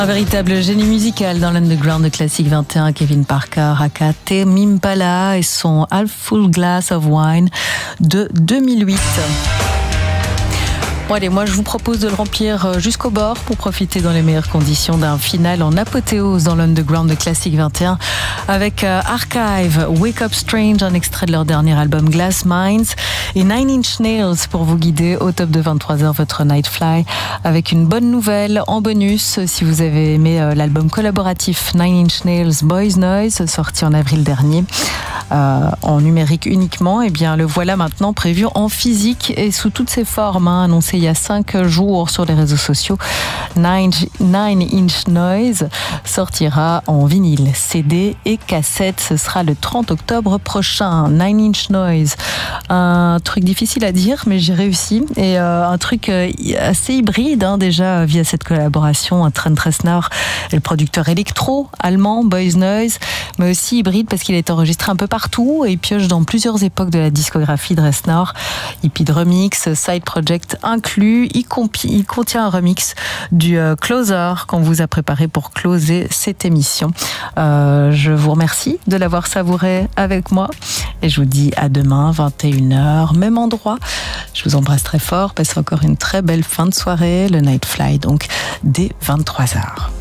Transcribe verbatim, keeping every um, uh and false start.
Un véritable génie musical dans l'underground de Classic vingt et un, Kevin Parker, aka Tame Impala et son Half Full Glass of Wine de deux mille huit. Bon allez, moi je vous propose de le remplir jusqu'au bord pour profiter dans les meilleures conditions d'un final en apothéose dans l'underground de Classic vingt et un avec Archive, Wake Up Strange, un extrait de leur dernier album Glass Minds, et Nine Inch Nails pour vous guider au top de vingt-trois heures votre Nightfly, avec une bonne nouvelle en bonus si vous avez aimé l'album collaboratif Nine Inch Nails Boys Noise, sorti en avril dernier. Euh, en numérique uniquement, et eh bien le voilà maintenant prévu en physique et sous toutes ses formes, hein, annoncé il y a cinq jours sur les réseaux sociaux. Nine, Nine Inch Noise sortira en vinyle, C D et cassette. Ce sera le trente octobre prochain. Nine Inch Noise, un truc difficile à dire, mais j'ai réussi. Et euh, un truc euh, assez hybride, hein, déjà via cette collaboration. Un Trent Reznor et le producteur électro allemand Boys Noise, mais aussi hybride parce qu'il est enregistré un peu partout et il pioche dans plusieurs époques de la discographie de Reznor. Hippie de remix, side project inclus. Il, compi- il contient un remix du euh, Closer qu'on vous a préparé pour closer cette émission. Euh, je vous remercie de l'avoir savouré avec moi et je vous dis à demain, vingt et une heures, même endroit. Je vous embrasse très fort. Passez encore une très belle fin de soirée. Le Nightfly, donc, dès vingt-trois heures.